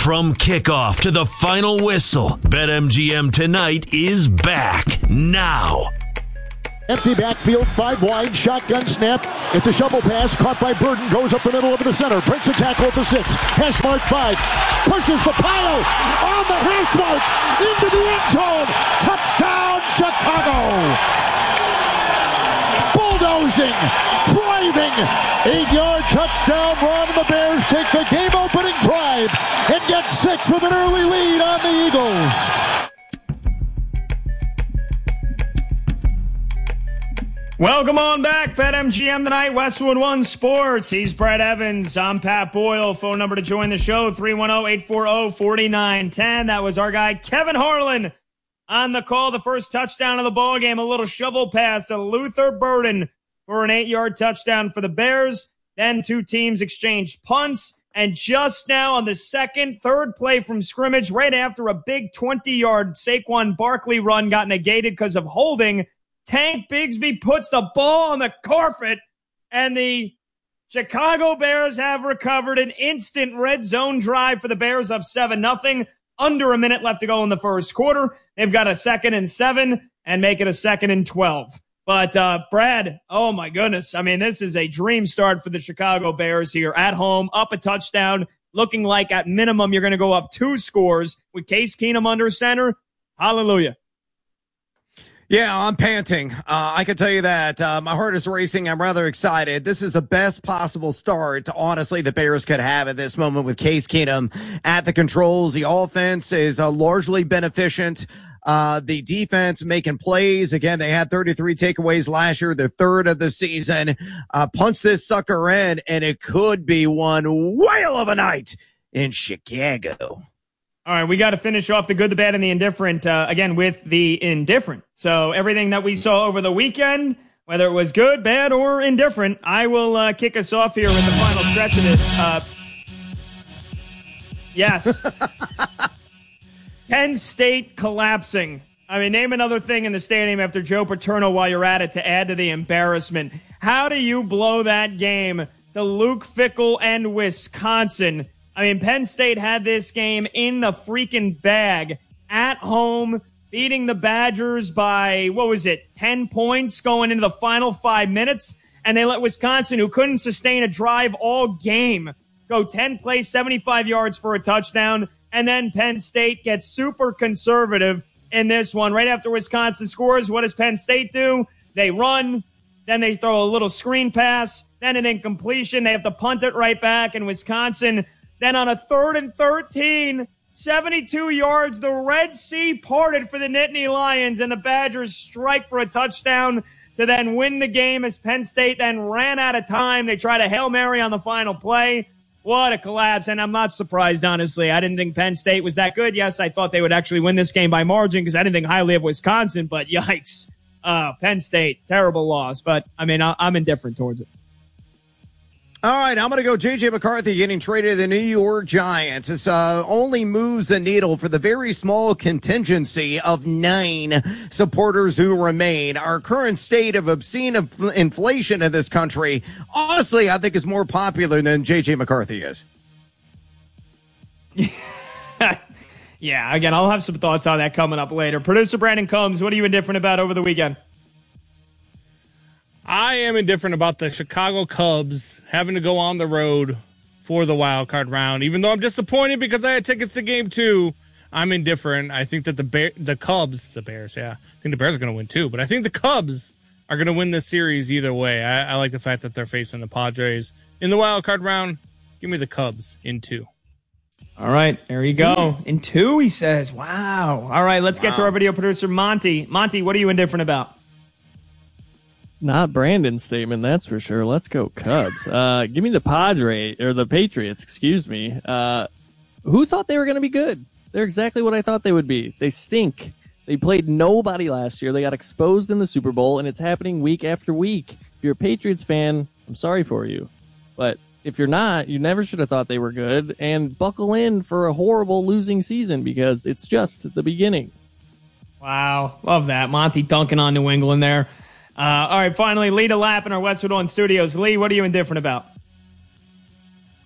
From kickoff to the final whistle, BetMGM Tonight is back now. Empty backfield, 5 wide, shotgun snap. It's a shovel pass caught by Burden, goes up the middle over the center, breaks a tackle at the 6, hash mark 5, pushes the pile on the hash mark into the end zone. Touchdown, Chicago! Bulldozing, driving, 8-yard touchdown run, and the Bears take the game-opening drive and get 6 with an early lead on the Eagles. Welcome on back, BetMGM Tonight, Westwood One Sports. He's Brett Evans. I'm Pat Boyle. Phone number to join the show, 310-840-4910. That was our guy, Kevin Harlan, on the call. The first touchdown of the ball game, a little shovel pass to Luther Burden for an 8-yard touchdown for the Bears. Then two teams exchanged punts. And just now on the third play from scrimmage, right after a big 20-yard Saquon Barkley run got negated because of holding, Tank Bigsby puts the ball on the carpet, and the Chicago Bears have recovered an instant red zone drive for the Bears, up 7-0. Under a minute left to go in the first quarter. They've got a 2nd and 7 and make it a 2nd and 12. But, Brad, oh my goodness. I mean, this is a dream start for the Chicago Bears here at home, up a touchdown, looking like at minimum you're going to go up 2 scores with Case Keenum under center. Hallelujah. Yeah, I'm panting. I can tell you that. My heart is racing. I'm rather excited. This is the best possible start, honestly, the Bears could have at this moment with Case Keenum at the controls. The offense is largely beneficent. The defense making plays. Again, they had 33 takeaways last year, their 3rd of the season. Punch this sucker in, and it could be one whale of a night in Chicago. All right, we got to finish off the good, the bad, and the indifferent, again, with the indifferent. So everything that we saw over the weekend, whether it was good, bad, or indifferent, I will kick us off here with the final stretch of this. Yes. Penn State collapsing. I mean, name another thing in the stadium after Joe Paterno while you're at it to add to the embarrassment. How do you blow that game to Luke Fickell and Wisconsin? I mean, Penn State had this game in the freaking bag at home, beating the Badgers by, 10 points going into the final 5 minutes. And they let Wisconsin, who couldn't sustain a drive all game, go 10 plays, 75 yards for a touchdown. And then Penn State gets super conservative in this one. Right after Wisconsin scores, what does Penn State do? They run, then they throw a little screen pass, then an incompletion. They have to punt it right back, and Wisconsin, then on a 3rd and 13, 72 yards, the Red Sea parted for the Nittany Lions, and the Badgers strike for a touchdown to then win the game as Penn State then ran out of time. They tried a Hail Mary on the final play. What a collapse, and I'm not surprised, honestly. I didn't think Penn State was that good. Yes, I thought they would actually win this game by margin because I didn't think highly of Wisconsin, but yikes. Penn State, terrible loss, but, I mean, I'm indifferent towards it. All right, I'm going to go J.J. McCarthy getting traded to the New York Giants. This only moves the needle for the very small contingency of 9 supporters who remain. Our current state of obscene inflation in this country, honestly, I think is more popular than J.J. McCarthy is. Yeah, again, I'll have some thoughts on that coming up later. Producer Brandon Combs, what are you indifferent about over the weekend? I am indifferent about the Chicago Cubs having to go on the road for the wild card round. Even though I'm disappointed because I had tickets to game 2, I'm indifferent. I think that the Bears, I think the Bears are going to win too, but I think the Cubs are going to win this series either way. I like the fact that they're facing the Padres in the wild card round. Give me the Cubs in 2. All right, there you go. In 2, he says. Wow. All right, let's get to our video producer, Monty. Monty, what are you indifferent about? Not Brandon's statement, that's for sure. Let's go Cubs. Give me the Patriots, excuse me. Who thought they were going to be good? They're exactly what I thought they would be. They stink. They played nobody last year. They got exposed in the Super Bowl, and it's happening week after week. If you're a Patriots fan, I'm sorry for you. But if you're not, you never should have thought they were good, and buckle in for a horrible losing season because it's just the beginning. Wow, love that. Monty dunking on New England there. All right, finally, Lee DeLapp in our Westwood One studios. Lee, what are you indifferent about?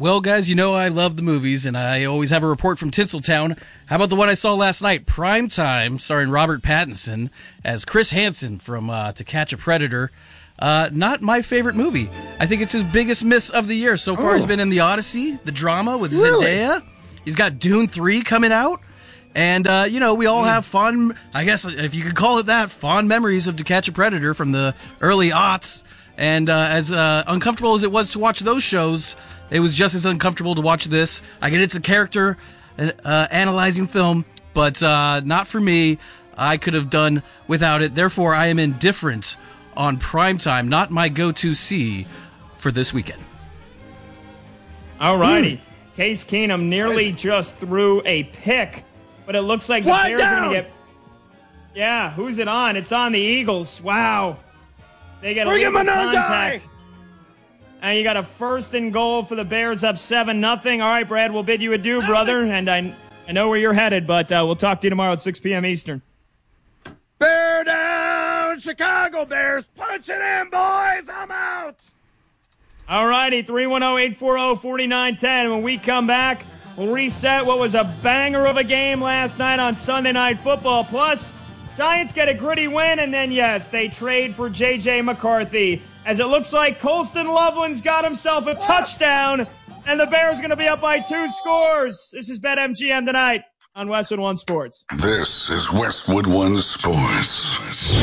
Well, guys, you know I love the movies, and I always have a report from Tinseltown. How about the one I saw last night, Prime Time, starring Robert Pattinson as Chris Hansen from To Catch a Predator. Not my favorite movie. I think it's his biggest miss of the year. So far, he's been in The Odyssey, the drama with Zendaya. He's got Dune 3 coming out. And, we all have fond, I guess, if you could call it that, fond memories of To Catch a Predator from the early aughts. And as uncomfortable as it was to watch those shows, it was just as uncomfortable to watch this. I get it's a character analyzing film, but not for me. I could have done without it. Therefore, I am indifferent on Primetime, not my go-to see for this weekend. All righty. Case Keenum nearly just threw a pick, but it looks like the Bears are going to get... Yeah, who's it on? It's on the Eagles. Wow. They get a legal contact. And you got a 1st and goal for the Bears, up 7-0. All right, Brad, we'll bid you adieu, brother. And I know where you're headed, but we'll talk to you tomorrow at 6 p.m. Eastern. Bear down, Chicago Bears. Punch it in, boys. I'm out. All righty, 310-840-4910. When we come back, we'll reset what was a banger of a game last night on Sunday Night Football. Plus, Giants get a gritty win, and then, yes, they trade for J.J. McCarthy. As it looks like Colston Loveland's got himself a touchdown, and the Bears are going to be up by 2 scores. This is BetMGM tonight on Westwood One Sports. This is Westwood One Sports.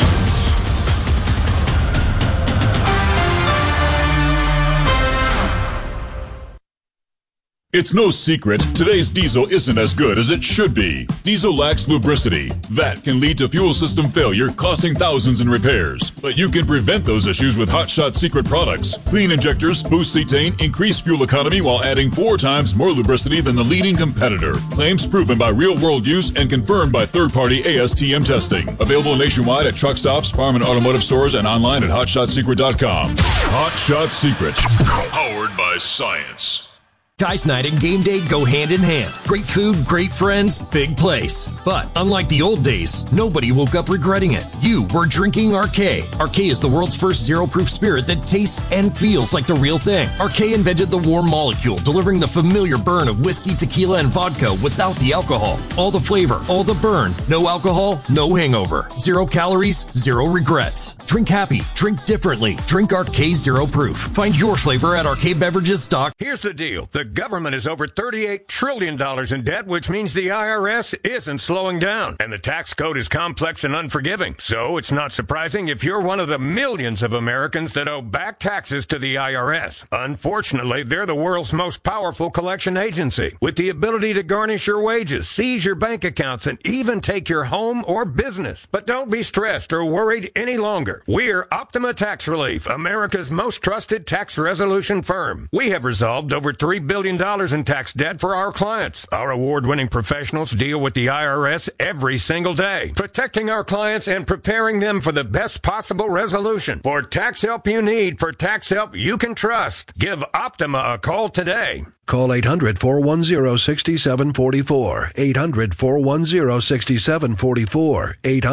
It's no secret, today's diesel isn't as good as it should be. Diesel lacks lubricity. That can lead to fuel system failure, costing thousands in repairs. But you can prevent those issues with Hot Shot Secret products. Clean injectors, boost cetane, increase fuel economy while adding 4 times more lubricity than the leading competitor. Claims proven by real-world use and confirmed by third-party ASTM testing. Available nationwide at truck stops, farm and automotive stores, and online at HotShotSecret.com. Hot Shot Secret. Powered by science. Guys Night and game day go hand in hand. Great food, great friends, big place. But unlike the old days, nobody woke up regretting it. You were drinking Arcade. Arcade is the world's first zero-proof spirit that tastes and feels like the real thing. Arcade invented the warm molecule, delivering the familiar burn of whiskey, tequila, and vodka without the alcohol. All the flavor, all the burn. No alcohol, no hangover. 0 calories, 0 regrets. Drink happy, drink differently. Drink Arcade Zero Proof. Find your flavor at arcadebeverages.com. Here's the deal. The government is over $38 trillion in debt, which means the IRS isn't slowing down. And the tax code is complex and unforgiving. So it's not surprising if you're one of the millions of Americans that owe back taxes to the IRS. Unfortunately, they're the world's most powerful collection agency, with the ability to garnish your wages, seize your bank accounts, and even take your home or business. But don't be stressed or worried any longer. We're Optima Tax Relief, America's most trusted tax resolution firm. We have resolved over $3 billion in tax debt for our clients. Our award-winning professionals deal with the IRS every single day, protecting our clients and preparing them for the best possible resolution. For tax help you need, for tax help you can trust, give Optima a call today. Call 800-410-6744. 800-410-6744.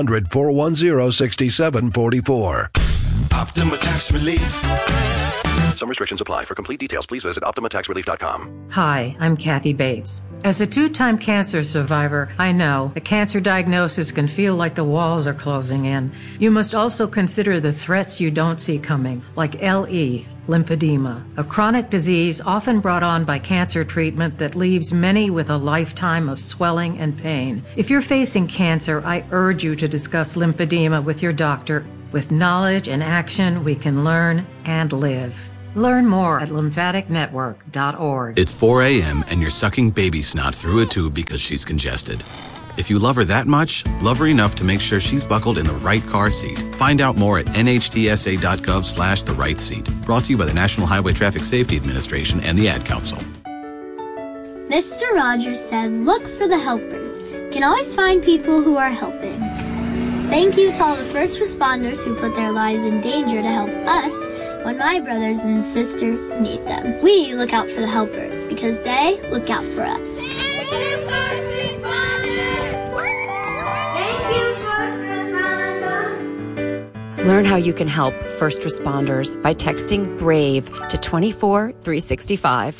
800-410-6744. Optima Tax Relief. Some restrictions apply. For complete details, please visit OptimaTaxRelief.com. Hi, I'm Kathy Bates. As a 2-time cancer survivor, I know a cancer diagnosis can feel like the walls are closing in. You must also consider the threats you don't see coming, like LE, lymphedema, a chronic disease often brought on by cancer treatment that leaves many with a lifetime of swelling and pain. If you're facing cancer, I urge you to discuss lymphedema with your doctor. With knowledge and action, we can learn and live. Learn more at lymphaticnetwork.org. It's 4 a.m. and you're sucking baby snot through a tube because she's congested. If you love her that much, love her enough to make sure she's buckled in the right car seat. Find out more at nhtsa.gov/the right seat. Brought to you by the National Highway Traffic Safety Administration and the Ad Council. Mr. Rogers said, look for the helpers. You can always find people who are helping. Thank you to all the first responders who put their lives in danger to help us when my brothers and sisters need them. We look out for the helpers because they look out for us. Thank you, first responders! Thank you, first responders! Learn how you can help first responders by texting BRAVE to 24365.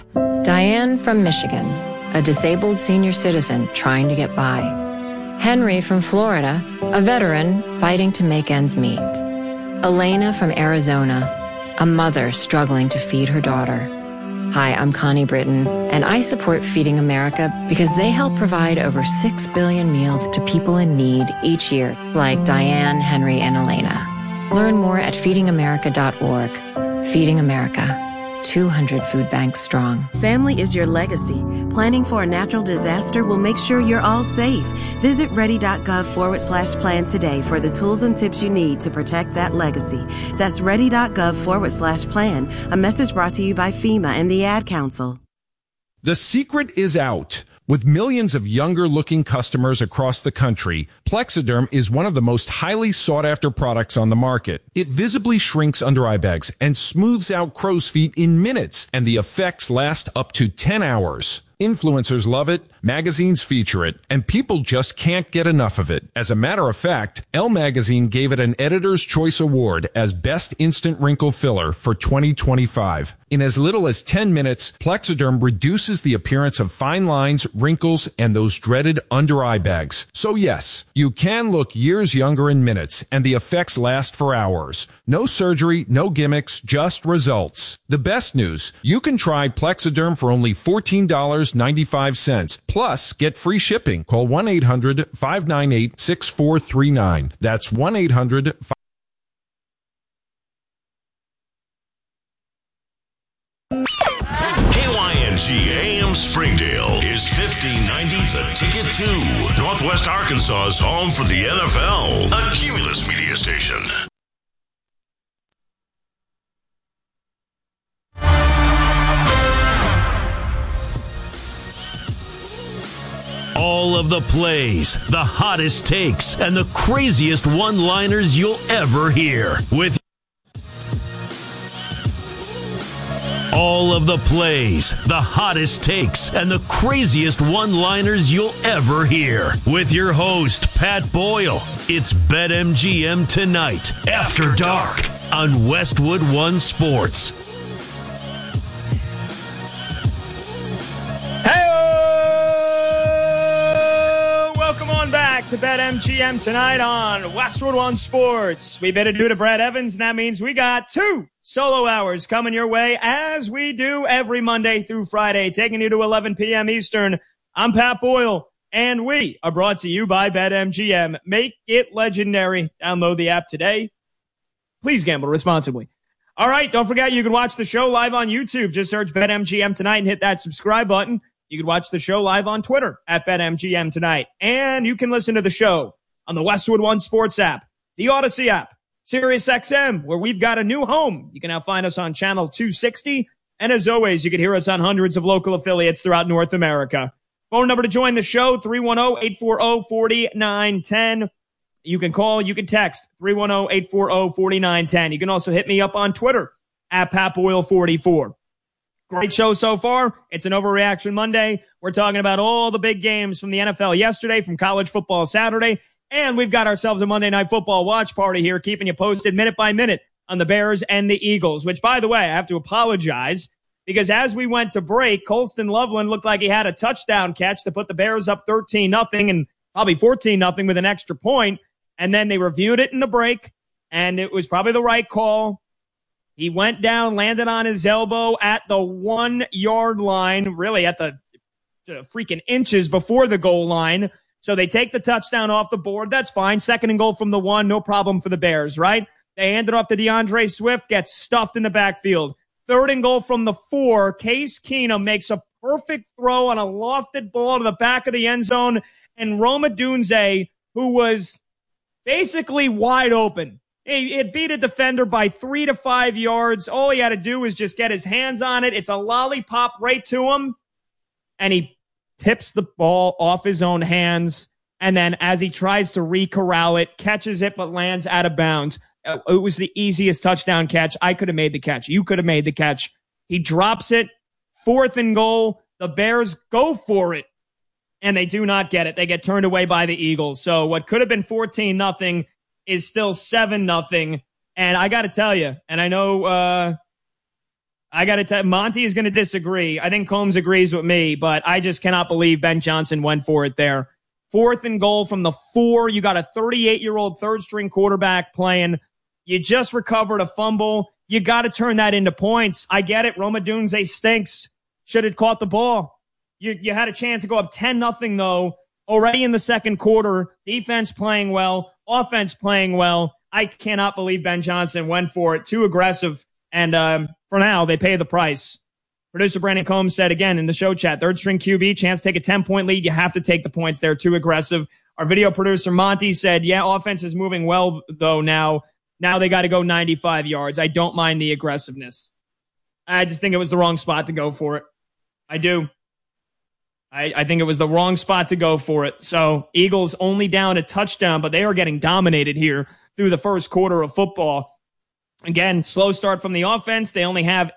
Diane from Michigan, a disabled senior citizen trying to get by. Henry from Florida, a veteran fighting to make ends meet. Elena from Arizona, a mother struggling to feed her daughter. Hi, I'm Connie Britton, and I support Feeding America because they help provide over 6 billion meals to people in need each year, like Diane, Henry, and Elena. Learn more at feedingamerica.org. Feeding America. 200 food banks strong. Family is your legacy. Planning for a natural disaster will make sure you're all safe. Visit ready.gov/plan today for the tools and tips you need to protect that legacy. That's ready.gov/plan. A message brought to you by FEMA and the Ad Council. The secret is out. With millions of younger-looking customers across the country, Plexiderm is one of the most highly sought-after products on the market. It visibly shrinks under-eye bags and smooths out crow's feet in minutes, and the effects last up to 10 hours. Influencers love it, magazines feature it, and people just can't get enough of it. As a matter of fact, Elle Magazine gave it an Editor's Choice Award as Best Instant Wrinkle Filler for 2025. In as little as 10 minutes, Plexiderm reduces the appearance of fine lines, wrinkles, and those dreaded under-eye bags. So yes, you can look years younger in minutes, and the effects last for hours. No surgery, no gimmicks, just results. The best news, you can try Plexiderm for only $14.95. Plus, get free shipping. Call 1-800-598-6439. That's 1-800- KYNG AM Springdale is 1590 The Ticket 2, Northwest Arkansas's home for the NFL, a Cumulus media station. All of the plays, the hottest takes, and the craziest one-liners you'll ever hear. With all of the plays, the hottest takes, and the craziest one-liners you'll ever hear. With your host, Pat Boyle. It's BetMGM Tonight, After Dark, on Westwood One Sports. Back to BetMGM Tonight on Westwood One Sports. We bid adieu to Brad Evans, and that means we got 2 solo hours coming your way as we do every Monday through Friday, taking you to 11 p.m. Eastern. I'm Pat Boyle, and we are brought to you by BetMGM. Make it legendary. Download the app today. Please gamble responsibly. All right, don't forget you can watch the show live on YouTube. Just search BetMGM Tonight and hit that subscribe button. You can watch the show live on Twitter at BetMGM Tonight. And you can listen to the show on the Westwood One Sports app, the Odyssey app, SiriusXM, where we've got a new home. You can now find us on channel 260. And as always, you can hear us on hundreds of local affiliates throughout North America. Phone number to join the show, 310-840-4910. You can call, you can text, 310-840-4910. You can also hit me up on Twitter at PatBoyle44. Great show so far. It's an Overreaction Monday. We're talking about all the big games from the NFL yesterday, from college football Saturday, and we've got ourselves a Monday Night Football watch party here, keeping you posted minute by minute on the Bears and the Eagles, which, by the way, I have to apologize because as we went to break, Colston Loveland looked like he had a touchdown catch to put the Bears up 13-0 and probably 14-0 with an extra point, and then they reviewed it in the break, and it was probably the right call. He went down, landed on his elbow at the 1 yard line, really at the freaking inches before the goal line. So they take the touchdown off the board. That's fine. 2nd and goal from the 1. No problem for the Bears, right? They hand it off to DeAndre Swift, gets stuffed in the backfield. 3rd and goal from the 4. Case Keenum makes a perfect throw on a lofted ball to the back of the end zone. And Roma Dunze, who was basically wide open, it beat a defender by 3 to 5 yards. All he had to do was just get his hands on it. It's a lollipop right to him. And he tips the ball off his own hands. And then as he tries to re-corral it, catches it, but lands out of bounds. It was the easiest touchdown catch. I could have made the catch. You could have made the catch. He drops it. 4th and goal. The Bears go for it. And they do not get it. They get turned away by the Eagles. So what could have been 14-0 is still 7-0. And I got to tell you, and I know I got to tell Monty is going to disagree. I think Combs agrees with me, but I just cannot believe Ben Johnson went for it there. 4th and goal from the 4. You got a 38-year-old third-string quarterback playing. You just recovered a fumble. You got to turn that into points. I get it. Roma Dunze stinks. Should have caught the ball. You had a chance to go up 10-0 though. Already in the second quarter. Defense playing well. Offense playing well. I cannot believe Ben Johnson went for it. Too aggressive. And for now, they pay the price. Producer Brandon Combs said again in the show chat, third-string QB, chance to take a 10-point lead. You have to take the points. They're too aggressive. Our video producer Monty said, yeah, offense is moving well, though, now. Now they got to go 95 yards. I don't mind the aggressiveness. I just think it was the wrong spot to go for it. I do. I think it was the wrong spot to go for it. So Eagles only down a touchdown, but they are getting dominated here through the first quarter of football. Again, slow start from the offense. They only have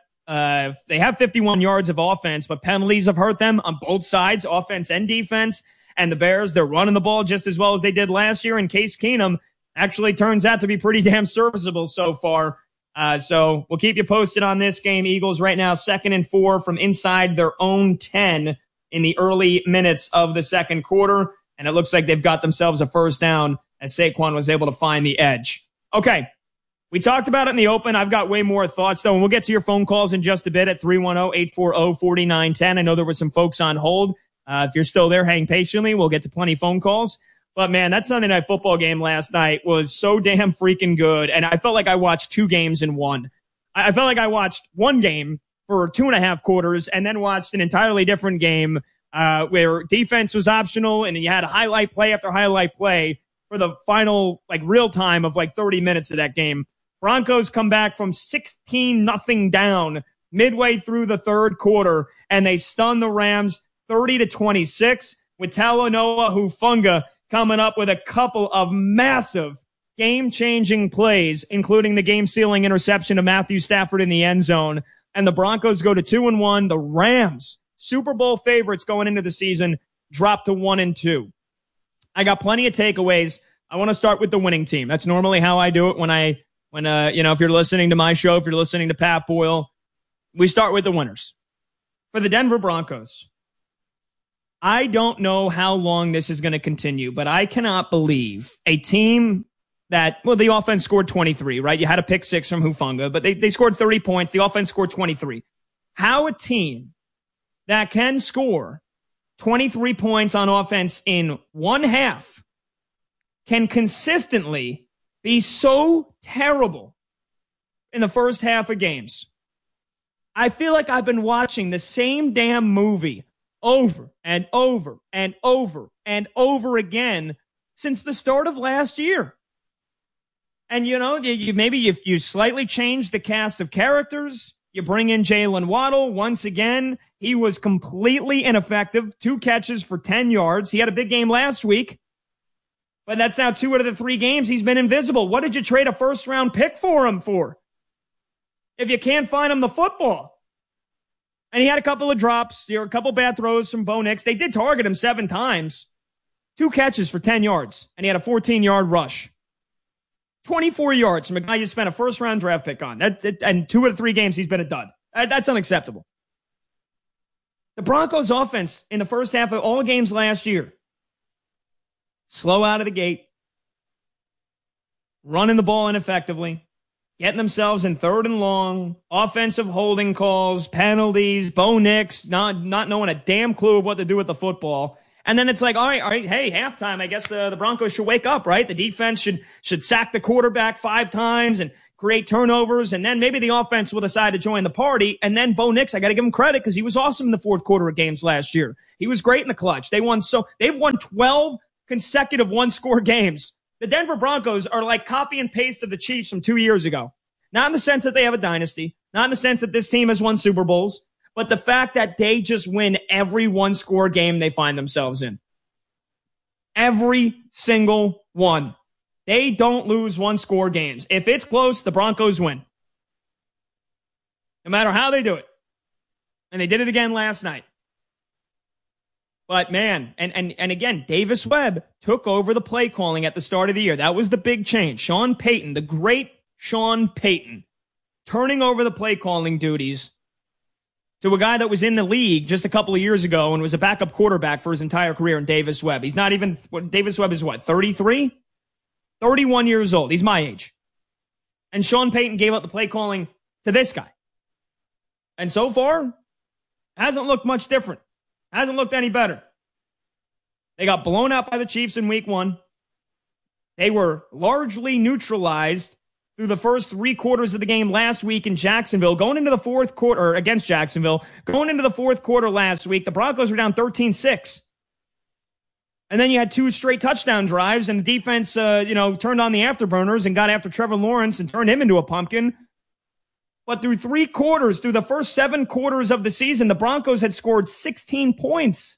51 yards of offense, but penalties have hurt them on both sides, offense and defense. And the Bears, they're running the ball just as well as they did last year. And Case Keenum actually turns out to be pretty damn serviceable so far. So we'll keep you posted on this game. Eagles right now 2nd and 4 from inside their own 10 in the early minutes of the second quarter. And it looks like they've got themselves a first down as Saquon was able to find the edge. Okay. We talked about it in the open. I've got way more thoughts, though, and we'll get to your phone calls in just a bit at 310-840-4910. I know there were some folks on hold. If you're still there, hang patiently. We'll get to plenty of phone calls. But, man, that Sunday Night Football game last night was so damn freaking good, and I felt like I watched 2 games in one. I felt like I watched one game for 2.5 quarters and then watched an entirely different game where defense was optional, and you had a highlight play after highlight play for the final, real time of 30 minutes of that game. Broncos come back from 16-0 down midway through the third quarter, and they stun the Rams 30-26 with Talanoa Hufanga coming up with a couple of massive game-changing plays, including the game-sealing interception of Matthew Stafford in the end zone. And the Broncos go to 2-1. The Rams, Super Bowl favorites going into the season, drop to 1-2. I got plenty of takeaways. I want to start with the winning team. That's normally how I do it when if you're listening to my show, if you're listening to Pat Boyle, we start with the winners. For the Denver Broncos, I don't know how long this is going to continue, but I cannot believe a team that, the offense scored 23, right? You had a pick 6 from Hufanga, but they scored 30 points. The offense scored 23. How a team that can score 23 points on offense in one half can consistently be so terrible in the first half of games. I feel like I've been watching the same damn movie over and over and over and over again since the start of last year. And, you slightly change the cast of characters. You bring in Jalen Waddle. Once again, he was completely ineffective. 2 catches for 10 yards. He had a big game last week. But that's now 2 out of the 3 games he's been invisible. What did you trade a first-round pick for him for? If you can't find him the football. And he had a couple of drops, a couple bad throws from Bo Nix. They did target him 7 times. 2 catches for 10 yards. And he had a 14-yard rush. 24 yards from a guy you spent a first-round draft pick on. And 2 out of 3 games he's been a dud. That's unacceptable. The Broncos' offense in the first half of all games last year, slow out of the gate, running the ball ineffectively, getting themselves in 3rd and long, offensive holding calls, penalties, Bo Nix not knowing a damn clue of what to do with the football. And then it's like, all right, hey, halftime, I guess the Broncos should wake up, right? The defense should sack the quarterback 5 times and create turnovers, and then maybe the offense will decide to join the party. And then Bo Nix, I got to give him credit because he was awesome in the fourth quarter of games last year. He was great in the clutch. They've won 12 consecutive one-score games. The Denver Broncos are like copy and paste of the Chiefs from 2 years ago. Not in the sense that they have a dynasty, not in the sense that this team has won Super Bowls, but the fact that they just win every one-score game they find themselves in. Every single one. They don't lose one-score games. If it's close, the Broncos win. No matter how they do it. And they did it again last night. But, man, and again, Davis Webb took over the play calling at the start of the year. That was the big change. Sean Payton, the great Sean Payton, turning over the play calling duties to a guy that was in the league just a couple of years ago and was a backup quarterback for his entire career in Davis Webb. He's not even, Davis Webb is what, 33? 31 years old. He's my age. And Sean Payton gave up the play calling to this guy. And so far, hasn't looked much different. Hasn't looked any better. They got blown out by the Chiefs in week 1. They were largely neutralized through the first 3 quarters of the game last week in Jacksonville. Going into the fourth quarter, or against Jacksonville, going into the fourth quarter last week, the Broncos were down 13-6. And then you had 2 straight touchdown drives, and the defense, turned on the afterburners and got after Trevor Lawrence and turned him into a pumpkin. But through 3 quarters, through the first 7 quarters of the season, the Broncos had scored 16 points.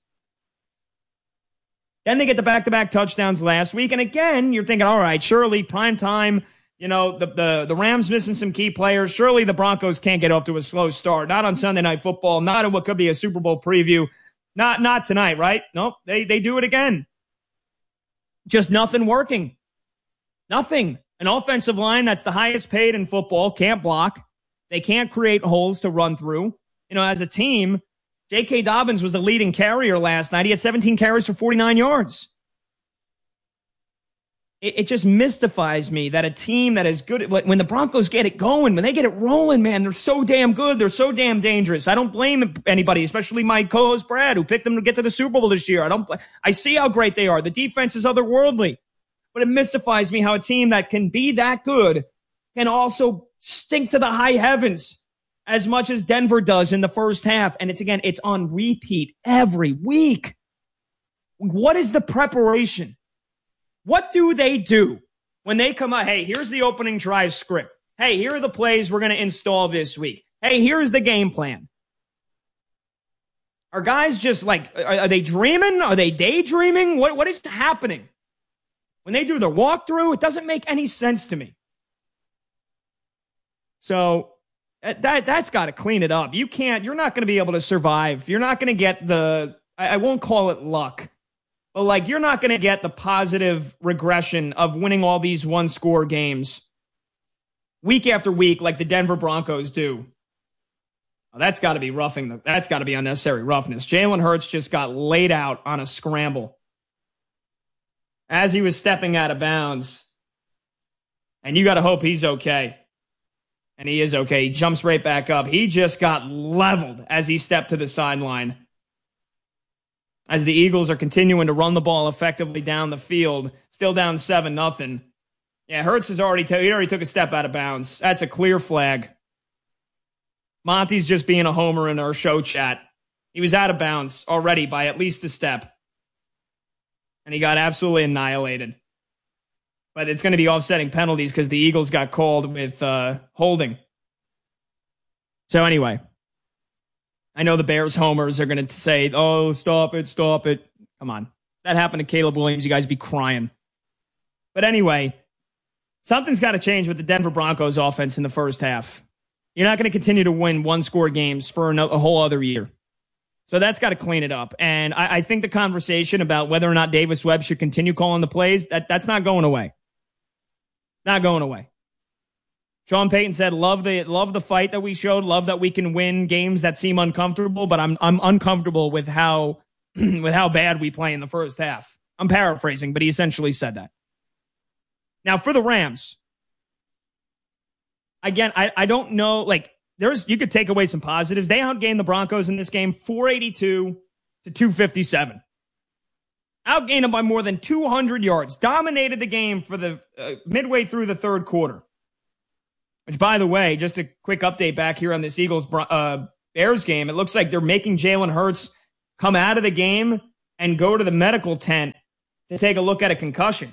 Then they get the back-to-back touchdowns last week. And again, you're thinking, all right, surely prime time, the Rams missing some key players. Surely the Broncos can't get off to a slow start. Not on Sunday Night Football, not in what could be a Super Bowl preview. Not tonight, right? Nope, they do it again. Just nothing working. Nothing. An offensive line that's the highest paid in football can't block. They can't create holes to run through. As a team, J.K. Dobbins was the leading carrier last night. He had 17 carries for 49 yards. It just mystifies me that a team that is good, when the Broncos get it going, when they get it rolling, man, they're so damn good. They're so damn dangerous. I don't blame anybody, especially my co-host Brad, who picked them to get to the Super Bowl this year. I see how great they are. The defense is otherworldly. But it mystifies me how a team that can be that good can also stink to the high heavens as much as Denver does in the first half. And it's on repeat every week. What is the preparation? What do they do when they come out? Hey, here's the opening drive script. Hey, here are the plays we're going to install this week. Hey, here's the game plan. Are guys just are they dreaming? Are they daydreaming? What is happening? When they do the walkthrough, it doesn't make any sense to me. So that's got to clean it up. You're not going to be able to survive. You're not going to get I won't call it luck, but you're not going to get the positive regression of winning all these 1-score games week after week like the Denver Broncos do. Oh, that's got to be roughing. That's got to be unnecessary roughness. Jalen Hurts just got laid out on a scramble as he was stepping out of bounds. And you got to hope he's okay. And he is okay. He jumps right back up. He just got leveled as he stepped to the sideline. As the Eagles are continuing to run the ball effectively down the field, still down 7-0. Yeah, Hurts he already took a step out of bounds. That's a clear flag. Monty's just being a homer in our show chat. He was out of bounds already by at least a step. And he got absolutely annihilated. But it's going to be offsetting penalties because the Eagles got called with holding. So anyway, I know the Bears homers are going to say, oh, stop it. Come on. That happened to Caleb Williams. You guys be crying. But anyway, something's got to change with the Denver Broncos offense in the first half. You're not going to continue to win 1-score games for a whole other year. So that's got to clean it up. And I think the conversation about whether or not Davis Webb should continue calling the plays, that's not going away. Not going away. Sean Payton said, love the fight that we showed, love that we can win games that seem uncomfortable, but I'm uncomfortable with how bad we play in the first half. I'm paraphrasing, but he essentially said that. Now for the Rams, again, I don't know, you could take away some positives. They outgained the Broncos in this game 482 to 257. Outgained them by more than 200 yards. Dominated the game for the midway through the third quarter. Which, by the way, just a quick update back here on this Eagles-Bears game. It looks like they're making Jalen Hurts come out of the game and go to the medical tent to take a look at a concussion.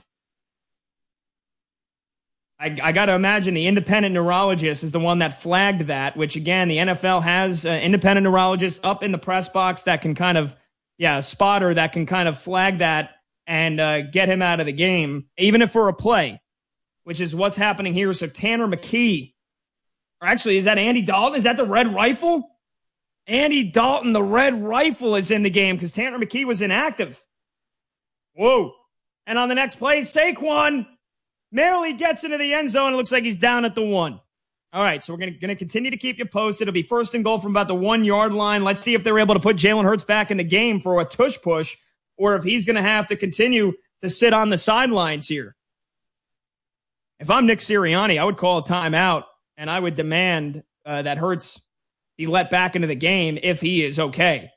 I got to imagine the independent neurologist is the one that flagged that, which, again, the NFL has independent neurologists up in the press box that can a spotter that can kind of flag that and get him out of the game, even if for a play, which is what's happening here. So Tanner McKee, or actually, is that Andy Dalton? Is that the Red Rifle? Andy Dalton, the Red Rifle, is in the game because Tanner McKee was inactive. Whoa. And on the next play, Saquon merely gets into the end zone. It looks like he's down at the 1. All right, so we're going to continue to keep you posted. It'll be first and goal from about the 1 yard line. Let's see if they're able to put Jalen Hurts back in the game for a tush push, or if he's going to have to continue to sit on the sidelines here. If I'm Nick Sirianni, I would call a timeout, and I would demand that Hurts be let back into the game if he is okay.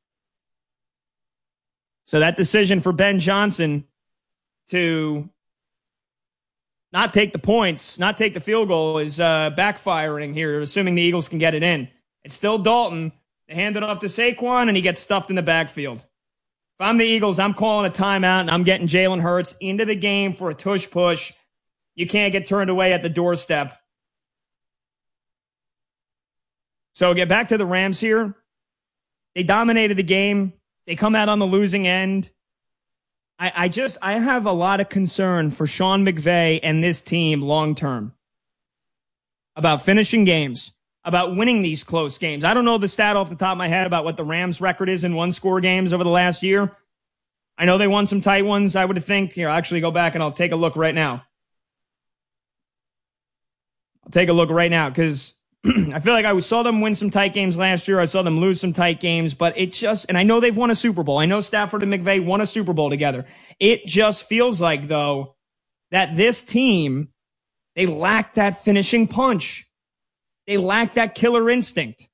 So that decision for Ben Johnson to not take the points, not take the field goal is backfiring here, assuming the Eagles can get it in. It's still Dalton. They hand it off to Saquon, and he gets stuffed in the backfield. If I'm the Eagles, I'm calling a timeout, and I'm getting Jalen Hurts into the game for a tush push. You can't get turned away at the doorstep. So get back to the Rams here. They dominated the game. They come out on the losing end. I have a lot of concern for Sean McVay and this team long term about finishing games, about winning these close games. I don't know the stat off the top of my head about what the Rams' record is in one-score games over the last year. I know they won some tight ones, I would think. Here, I'll actually go back and I'll take a look right now. I'll take a look right now because I feel like I saw them win some tight games last year. I saw them lose some tight games, but it just, and I know they've won a Super Bowl. I know Stafford and McVay won a Super Bowl together. It just feels like, though, that this team, they lack that finishing punch. They lack that killer instinct.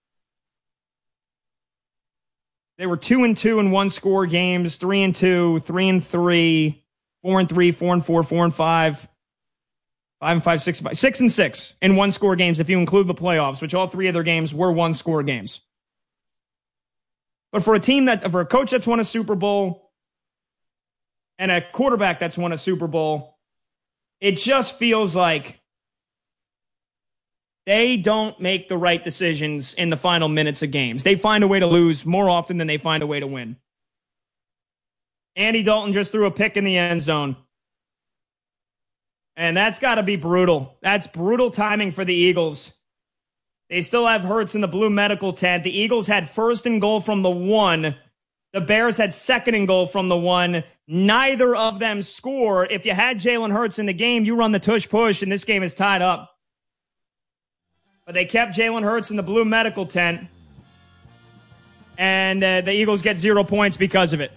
They were 2-2 in one-score games, 3-2, 3-3, 4-3, 4-4, 4-5. 5-5, 6-5, 6-6 in one-score games if you include the playoffs, which all three of their games were one-score games. But for a coach that's won a Super Bowl and a quarterback that's won a Super Bowl, it just feels like they don't make the right decisions in the final minutes of games. They find a way to lose more often than they find a way to win. Andy Dalton just threw a pick in the end zone. And that's got to be brutal. That's brutal timing for the Eagles. They still have Hurts in the blue medical tent. The Eagles had first and goal from the 1. The Bears had second and goal from the 1. Neither of them score. If you had Jalen Hurts in the game, you run the tush push, and this game is tied up. But they kept Jalen Hurts in the blue medical tent. And the Eagles get 0 points because of it.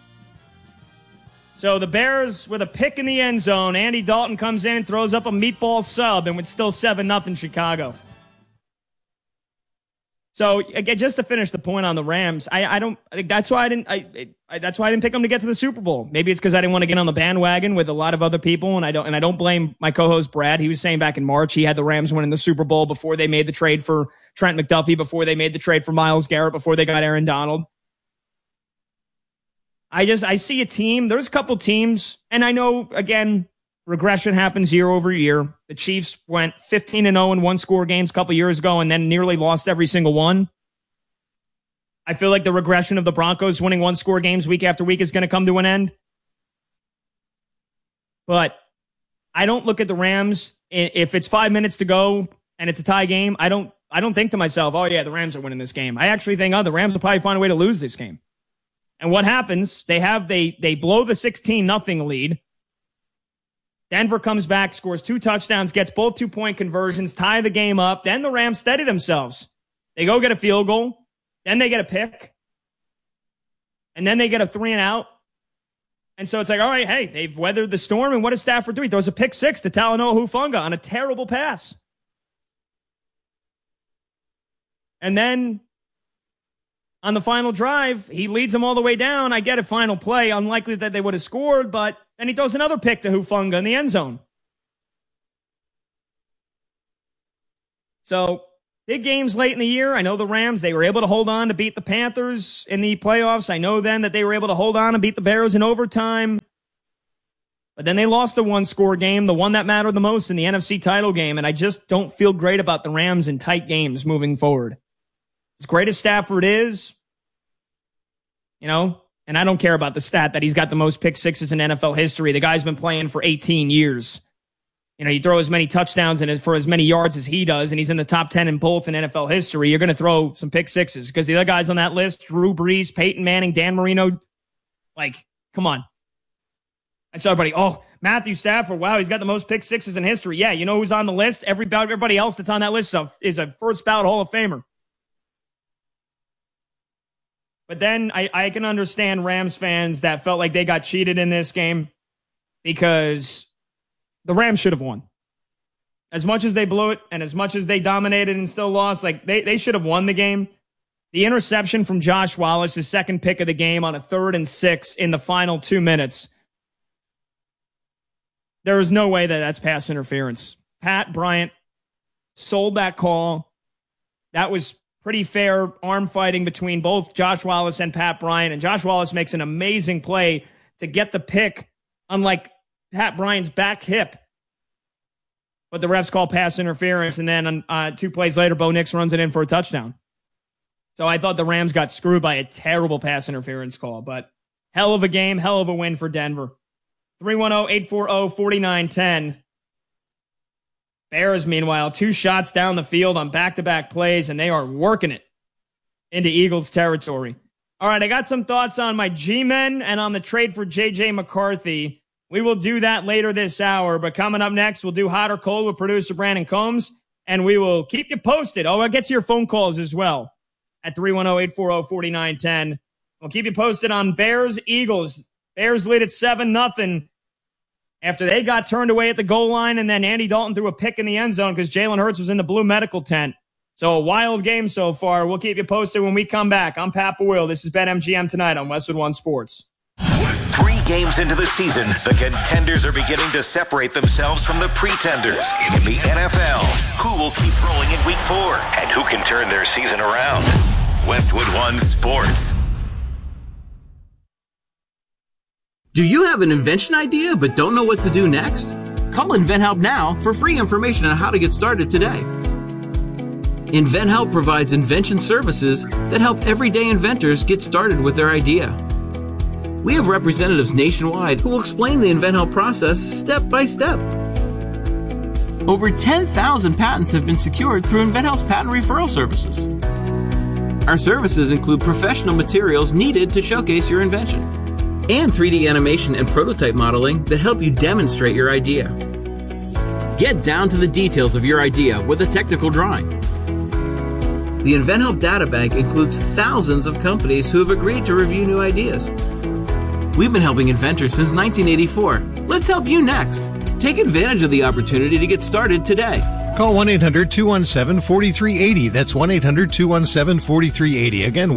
So the Bears with a pick in the end zone. Andy Dalton comes in and throws up a meatball sub, and it's still 7-0 Chicago. So again, just to finish the point on the Rams, that's why I didn't pick them to get to the Super Bowl. Maybe it's because I didn't want to get on the bandwagon with a lot of other people, and I don't blame my co-host Brad. He was saying back in March he had the Rams winning the Super Bowl before they made the trade for Trent McDuffie, before they made the trade for Myles Garrett, before they got Aaron Donald. I see a team. There's a couple teams, and I know, again, regression happens year over year. The Chiefs went 15-0 in one-score games a couple years ago and then nearly lost every single one. I feel like the regression of the Broncos winning one-score games week after week is going to come to an end. But I don't look at the Rams. If it's 5 minutes to go and it's a tie game, I don't think to myself, oh, yeah, the Rams are winning this game. I actually think, the Rams will probably find a way to lose this game. And what happens, they blow the 16-0 lead. Denver comes back, scores 2 touchdowns, gets both 2-point conversions, tie the game up. Then the Rams steady themselves. They go get a field goal. Then they get a pick. And then they get a 3-and-out. And so it's like, all right, hey, they've weathered the storm. And what does Stafford do? He throws a pick 6 to Talanoa Hufanga on a terrible pass. And then on the final drive, he leads them all the way down. I get a final play. Unlikely that they would have scored, but then he throws another pick to Hufanga in the end zone. So, big games late in the year. I know the Rams, they were able to hold on to beat the Panthers in the playoffs. I know then that they were able to hold on and beat the Bears in overtime. But then they lost a one-score game, the one that mattered the most in the NFC title game, and I just don't feel great about the Rams in tight games moving forward. As great as Stafford is, and I don't care about the stat that he's got the most pick sixes in NFL history. The guy's been playing for 18 years. You throw as many touchdowns and for as many yards as he does, and he's in the top 10 in both in NFL history. You're going to throw some pick sixes because the other guys on that list, Drew Brees, Peyton Manning, Dan Marino, come on. I saw everybody, Matthew Stafford, wow, he's got the most pick sixes in history. Yeah, you know who's on the list? Everybody else that's on that list is a first ballot Hall of Famer. But then I can understand Rams fans that felt like they got cheated in this game because the Rams should have won. As much as they blew it and as much as they dominated and still lost, like they should have won the game. The interception from Josh Wallace, his second pick of the game on a 3rd and 6 in the final 2 minutes. There is no way that that's pass interference. Pat Bryant sold that call. That was pretty fair arm fighting between both Josh Wallace and Pat Bryant. And Josh Wallace makes an amazing play to get the pick, unlike Pat Bryant's back hip. But the refs call pass interference, and then 2 plays later, Bo Nix runs it in for a touchdown. So I thought the Rams got screwed by a terrible pass interference call. But hell of a game, hell of a win for Denver. 310-840-4910. Bears, meanwhile, 2 shots down the field on back-to-back plays, and they are working it into Eagles territory. All right, I got some thoughts on my G-Men and on the trade for J.J. McCarthy. We will do that later this hour, but coming up next, we'll do Hot or Cold with producer Brandon Combs, and we will keep you posted. Oh, I'll get to your phone calls as well at 310-840-4910. We'll keep you posted on Bears-Eagles. Bears lead at 7-0 after they got turned away at the goal line, and then Andy Dalton threw a pick in the end zone because Jalen Hurts was in the blue medical tent. So a wild game so far. We'll keep you posted when we come back. I'm Pat Boyle. This is BetMGM tonight on Westwood One Sports. 3 games into the season, the contenders are beginning to separate themselves from the pretenders. In the NFL, who will keep rolling in Week 4? And who can turn their season around? Westwood One Sports. Do you have an invention idea but don't know what to do next? Call InventHelp now for free information on how to get started today. InventHelp provides invention services that help everyday inventors get started with their idea. We have representatives nationwide who will explain the InventHelp process step by step. Over 10,000 patents have been secured through InventHelp's patent referral services. Our services include professional materials needed to showcase your invention, and 3D animation and prototype modeling that help you demonstrate your idea. Get down to the details of your idea with a technical drawing. The InventHelp Data Bank includes thousands of companies who have agreed to review new ideas. We've been helping inventors since 1984. Let's help you next. Take advantage of the opportunity to get started today. Call 1-800-217-4380. That's 1-800-217-4380. Again,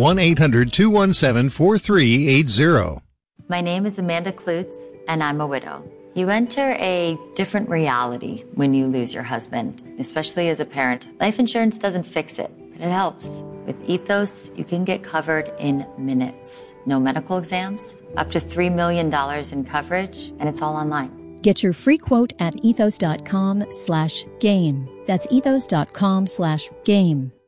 1-800-217-4380. My name is Amanda Klutz, and I'm a widow. You enter a different reality when you lose your husband, especially as a parent. Life insurance doesn't fix it, but it helps. With Ethos, you can get covered in minutes. No medical exams, up to $3 million in coverage, and it's all online. Get your free quote at ethos.com/game. That's ethos.com/game.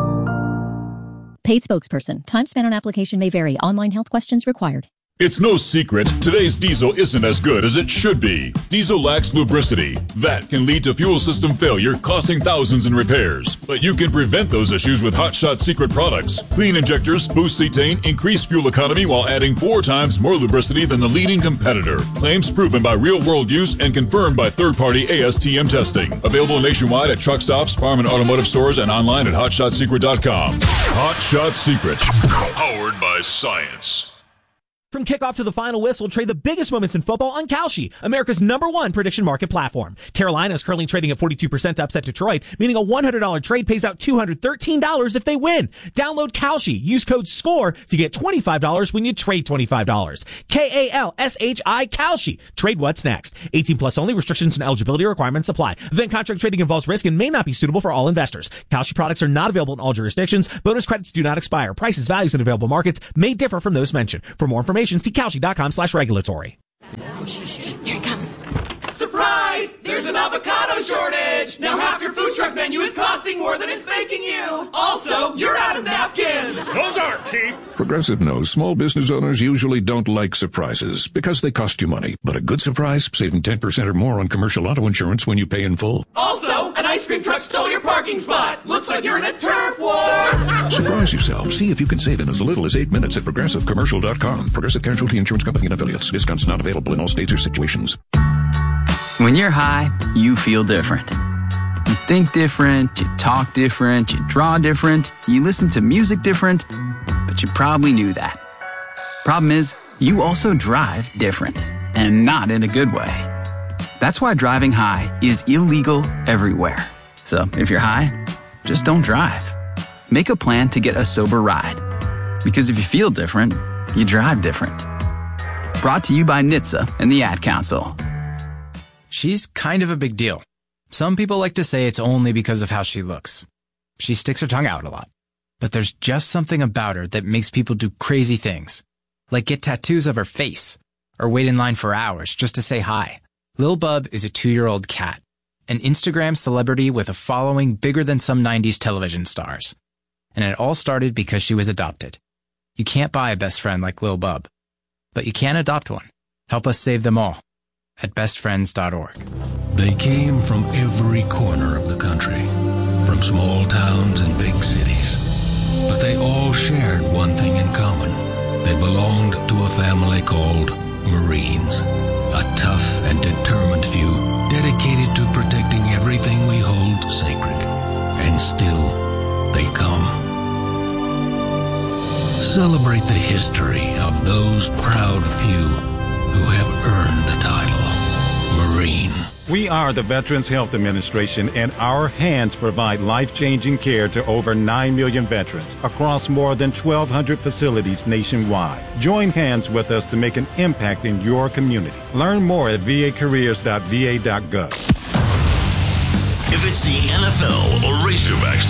Paid spokesperson. Time spent on application may vary. Online health questions required. It's no secret, today's diesel isn't as good as it should be. Diesel lacks lubricity. That can lead to fuel system failure, costing thousands in repairs. But you can prevent those issues with Hot Shot Secret products. Clean injectors, boost cetane, increase fuel economy while adding 4 times more lubricity than the leading competitor. Claims proven by real-world use and confirmed by third-party ASTM testing. Available nationwide at truck stops, farm and automotive stores, and online at HotShotSecret.com. Hot Shot Secret. Powered by science. From kickoff to the final whistle, trade the biggest moments in football on Kalshi, America's #1 prediction market platform. Carolina is currently trading at 42% to upset Detroit, meaning a $100 trade pays out $213 if they win. Download Kalshi. Use code SCORE to get $25 when you trade $25. KALSHI Kalshi. Trade what's next. 18 plus only. Restrictions and eligibility requirements apply. Event contract trading involves risk and may not be suitable for all investors. Kalshi products are not available in all jurisdictions. Bonus credits do not expire. Prices, values, and available markets may differ from those mentioned. For more information, see Kalshi.com/regulatory. Here it comes. Surprise! There's an avocado shortage! Now half your food truck menu is costing more than it's making you! Also, you're out of napkins! Those aren't cheap! Progressive knows small business owners usually don't like surprises because they cost you money. But a good surprise, saving 10% or more on commercial auto insurance when you pay in full. Also, an ice cream truck stole your parking spot! Looks like you're in a turf war! Surprise yourself. See if you can save in as little as 8 minutes at ProgressiveCommercial.com. Progressive Casualty Insurance Company and Affiliates. Discounts not available in all states or situations. When you're high, you feel different. You think different, you talk different, you draw different, you listen to music different, but you probably knew that. Problem is, you also drive different, and not in a good way. That's why driving high is illegal everywhere. So if you're high, just don't drive. Make a plan to get a sober ride. Because if you feel different, you drive different. Brought to you by NHTSA and the Ad Council. She's kind of a big deal. Some people like to say it's only because of how she looks. She sticks her tongue out a lot. But there's just something about her that makes people do crazy things. Like get tattoos of her face. Or wait in line for hours just to say hi. Lil Bub is a 2-year-old cat. An Instagram celebrity with a following bigger than some 90s television stars. And it all started because she was adopted. You can't buy a best friend like Lil Bub. But you can adopt one. Help us save them all. At bestfriends.org. They came from every corner of the country, from small towns and big cities. But they all shared one thing in common. They belonged to a family called Marines. A tough and determined few dedicated to protecting everything we hold sacred. And still, they come. Celebrate the history of those proud few who have earned the title Marine. We are the Veterans Health Administration, and our hands provide life-changing care to over 9 million veterans across more than 1,200 facilities nationwide. Join hands with us to make an impact in your community. Learn more at vacareers.va.gov. If it's the NFL or Razorbacks